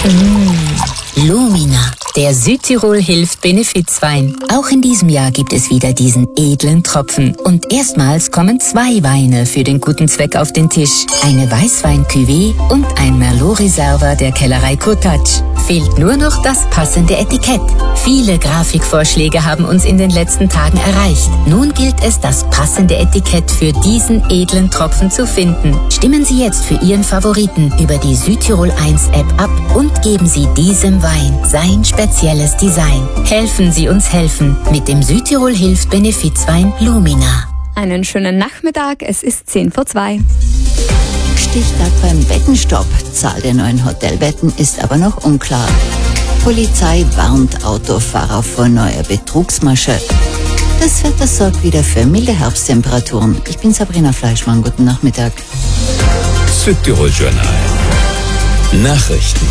Lumina, der Südtirol hilft Benefizwein. Auch in diesem Jahr gibt es wieder diesen edlen Tropfen. Und erstmals kommen 2 Weine für den guten Zweck auf den Tisch. Eine Weißwein-Cuvée und ein Merlot-Reserva der Kellerei Cottage. Fehlt nur noch das passende Etikett. Viele Grafikvorschläge haben uns in den letzten Tagen erreicht. Nun gilt es, das passende Etikett für diesen edlen Tropfen zu finden. Stimmen Sie jetzt für Ihren Favoriten über die Südtirol 1 App ab und geben Sie diesem Wein sein spezielles Design. Helfen Sie uns helfen mit dem Südtirol hilft Benefizwein Lumina. Einen schönen Nachmittag, es ist 1:10 Stichtag beim Bettenstopp. Zahl der neuen Hotelbetten ist aber noch unklar. Polizei warnt Autofahrer vor neuer Betrugsmasche. Das Wetter sorgt wieder für milde Herbsttemperaturen. Ich bin Sabrina Fleischmann, guten Nachmittag. Südtirol Journal. Nachrichten.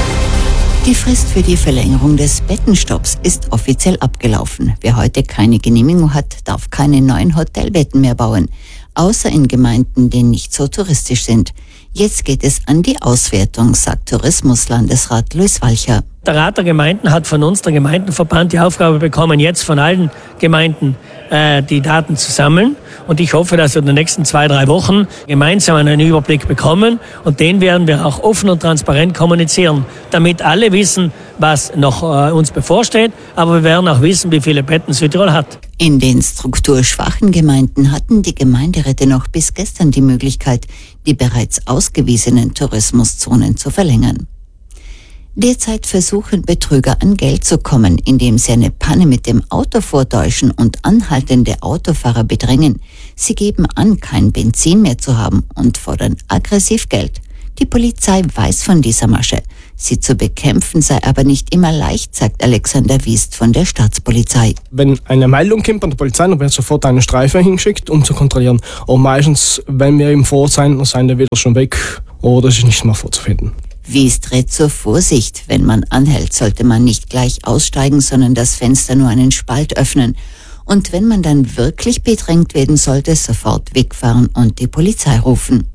Die Frist für die Verlängerung des Bettenstopps ist offiziell abgelaufen. Wer heute keine Genehmigung hat, darf keine neuen Hotelbetten mehr bauen. Außer in Gemeinden, die nicht so touristisch sind. Jetzt geht es an die Auswertung, sagt Tourismuslandesrat Luis Walcher. Der Rat der Gemeinden hat von uns, der Gemeindenverband, die Aufgabe bekommen, jetzt von allen Gemeinden die Daten zu sammeln. Und ich hoffe, dass wir in den nächsten 2-3 Wochen gemeinsam einen Überblick bekommen. Und den werden wir auch offen und transparent kommunizieren, damit alle wissen, was noch uns bevorsteht. Aber wir werden auch wissen, wie viele Betten Südtirol hat. In den strukturschwachen Gemeinden hatten die Gemeinderäte noch bis gestern die Möglichkeit, die bereits ausgewiesenen Tourismuszonen zu verlängern. Derzeit versuchen Betrüger an Geld zu kommen, indem sie eine Panne mit dem Auto vortäuschen und anhaltende Autofahrer bedrängen. Sie geben an, kein Benzin mehr zu haben und fordern aggressiv Geld. Die Polizei weiß von dieser Masche. Sie zu bekämpfen sei aber nicht immer leicht, sagt Alexander Wiest von der Staatspolizei. Wenn eine Meldung kommt an die Polizei, dann wird sofort eine Streife hingeschickt, um zu kontrollieren. Und meistens, wenn wir im Vor sein, dann sind wir wieder schon weg oder es ist nicht mehr vorzufinden. Wiest rät zur Vorsicht. Wenn man anhält, sollte man nicht gleich aussteigen, sondern das Fenster nur einen Spalt öffnen. Und wenn man dann wirklich bedrängt werden sollte, sofort wegfahren und die Polizei rufen.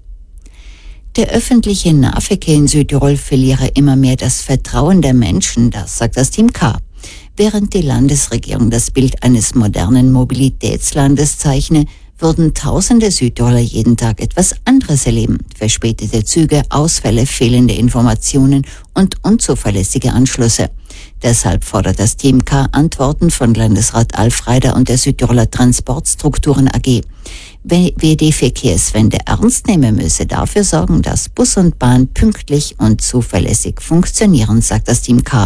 Der öffentliche Nahverkehr in Südtirol verliere immer mehr das Vertrauen der Menschen, das sagt das Team K. Während die Landesregierung das Bild eines modernen Mobilitätslandes zeichne, würden tausende Südtiroler jeden Tag etwas anderes erleben. Verspätete Züge, Ausfälle, fehlende Informationen und unzuverlässige Anschlüsse. Deshalb fordert das Team K Antworten von Landesrat Alf Reider und der Südtiroler Transportstrukturen AG. Wer die Verkehrswende ernst nehmen müsse, dafür sorgen, dass Bus und Bahn pünktlich und zuverlässig funktionieren, sagt das Team K.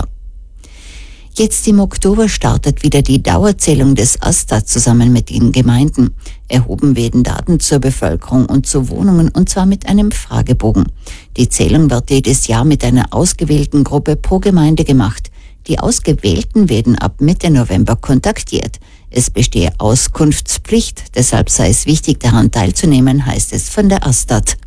Jetzt im Oktober startet wieder die Dauerzählung des AStA zusammen mit den Gemeinden. Erhoben werden Daten zur Bevölkerung und zu Wohnungen und zwar mit einem Fragebogen. Die Zählung wird jedes Jahr mit einer ausgewählten Gruppe pro Gemeinde gemacht. Die Ausgewählten werden ab Mitte November kontaktiert. Es bestehe Auskunftspflicht, deshalb sei es wichtig, daran teilzunehmen, heißt es von der AStAT.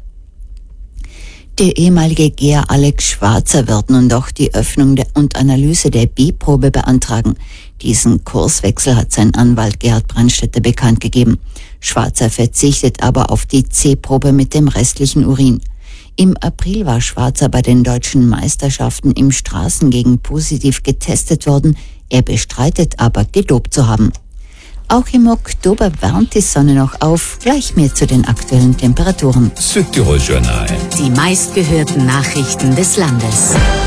Der ehemalige Geher Alex Schwarzer wird nun doch die Öffnung und Analyse der B-Probe beantragen. Diesen Kurswechsel hat sein Anwalt Gerhard Brandstätter bekannt gegeben. Schwarzer verzichtet aber auf die C-Probe mit dem restlichen Urin. Im April war Schwarzer bei den deutschen Meisterschaften im Straßengegen positiv getestet worden. Er bestreitet aber, gedopt zu haben. Auch im Oktober wärmt die Sonne noch auf. Gleich mehr zu den aktuellen Temperaturen. Südtirol Journal. Die meistgehörten Nachrichten des Landes.